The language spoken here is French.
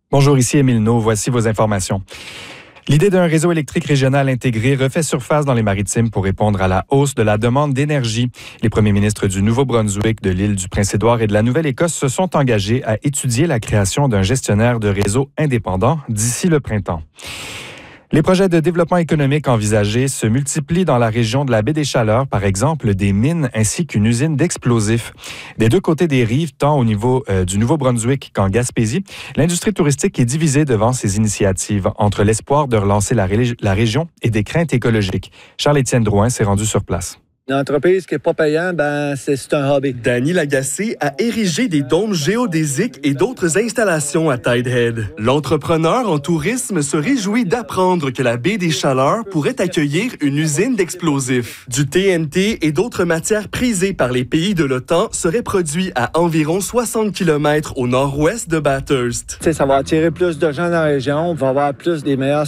Bonjour, ici Émile No. Voici vos informations. L'idée d'un réseau électrique régional intégré refait surface dans les Maritimes pour répondre à la hausse de la demande d'énergie. Les premiers ministres du Nouveau-Brunswick, de l'île du Prince-Édouard et de la Nouvelle-Écosse se sont engagés à étudier la création d'un gestionnaire de réseau indépendant d'ici le printemps. Les projets de développement économique envisagés se multiplient dans la région de la baie des Chaleurs, par exemple des mines ainsi qu'une usine d'explosifs. Des deux côtés des rives, tant au niveau du Nouveau-Brunswick qu'en Gaspésie, l'industrie touristique est divisée devant ces initiatives, entre l'espoir de relancer la région et des craintes écologiques. Charles-Étienne Drouin s'est rendu sur place. Une entreprise qui n'est pas payante, c'est un hobby. Danny Lagacé a érigé des dômes géodésiques et d'autres installations à Tidehead. L'entrepreneur en tourisme se réjouit d'apprendre que la baie des Chaleurs pourrait accueillir une usine d'explosifs. Du TNT et d'autres matières prisées par les pays de l'OTAN seraient produits à environ 60 km au nord-ouest de Bathurst. Ça va attirer plus de gens dans la région, on va avoir plus des meilleurs